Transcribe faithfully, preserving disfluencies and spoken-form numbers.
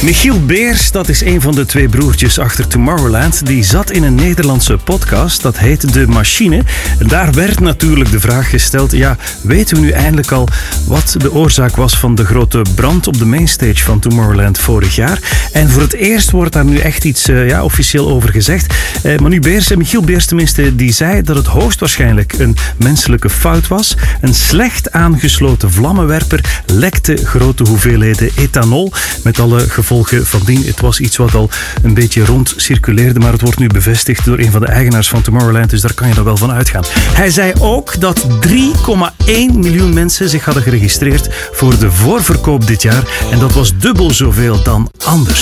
Michiel Beers, dat is een van de twee broertjes achter Tomorrowland, die zat in een Nederlandse podcast, dat heet De Machine. En daar werd natuurlijk de vraag gesteld, ja, weten we nu eindelijk al wat de oorzaak was van de grote brand op de mainstage van Tomorrowland vorig jaar? En voor het eerst wordt daar nu echt iets uh, ja, officieel over gezegd. Uh, Manu Beers, uh, Michiel Beers tenminste, die zei dat het hoogstwaarschijnlijk een menselijke fout was. Een slecht aangesloten vlammenwerper lekte grote hoeveelheden ethanol, met alle gevolgen van dien. Het was iets wat al een beetje rond circuleerde, maar het wordt nu bevestigd door een van de eigenaars van Tomorrowland, dus daar kan je dan wel van uitgaan. Hij zei ook dat drie komma één miljoen mensen zich hadden geregistreerd voor de voorverkoop dit jaar en dat was dubbel zoveel dan anders.